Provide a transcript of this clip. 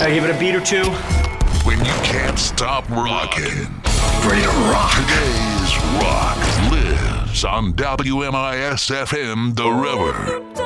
Gotta give it a beat or two. When you can't stop rocking. Ready to rock. Today's rock lives on WMIS FM The River.